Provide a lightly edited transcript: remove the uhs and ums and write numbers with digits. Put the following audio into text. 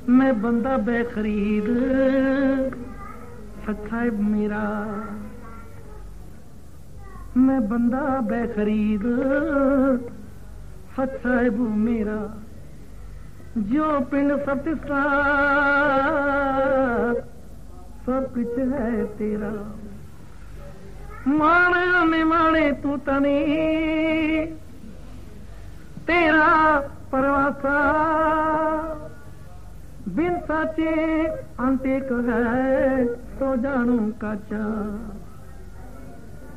मैं बंदा बेखरीद सच्चा है मेरा, मैं बंदा बेखरीद सच्चा है वो मेरा, जो पिंड सतिस्ता सब कुछ है तेरा। माने ने माने तू तनी तेरा परवासा, बिन साचे अंतिक है तो जानू काचा।